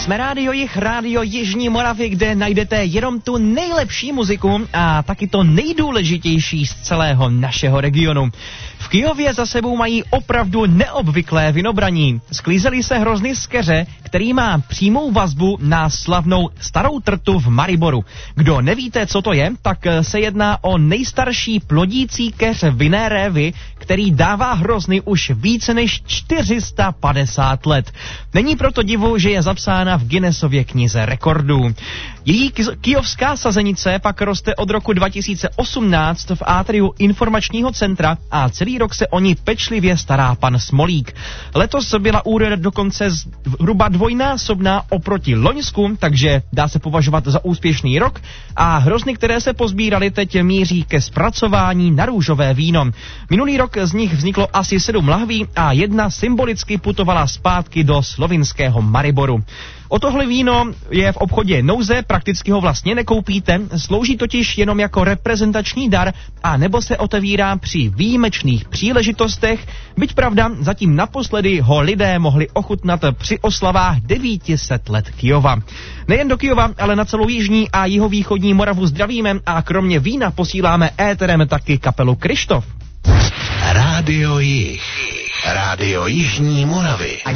Jsme Rádio Jih, Rádio Jižní Moravy, kde najdete jenom tu nejlepší muziku a taky to nejdůležitější z celého našeho regionu. V Kyjově za sebou mají opravdu neobvyklé vinobraní. Sklízeli se hrozny z keře, který má přímou vazbu na slavnou Starou trtu v Mariboru. Kdo nevíte, co to je, tak se jedná o nejstarší plodící keř vinné révy, který dává hrozny už více než 450 let. Není proto divu, že je zapsána v Guinnessově knize rekordů. Její kyjovská sazenice pak roste od roku 2018 v átriu informačního centra a celý rok se o ní pečlivě stará pan Smolík. Letos byla úroda dokonce zhruba dvojnásobná oproti loňsku, takže dá se považovat za úspěšný rok a hrozny, které se pozbíraly, teď míří ke zpracování na růžové víno. Minulý rok z nich vzniklo asi 7 lahví a jedna symbolicky putovala zpátky do slovinského Mariboru. O tohle víno je v obchodě nouze, prakticky ho vlastně nekoupíte, slouží totiž jenom jako reprezentační dar a nebo se otevírá při výjimečných příležitostech, byť pravda, zatím naposledy ho lidé mohli ochutnat při oslavách 900 let Kyjova. Nejen do Kyjova, ale na celou jižní a jihovýchodní Moravu zdravíme a kromě vína posíláme éterem taky kapelu Kryštof. Rádio Jih, Rádio Jižní Moravy.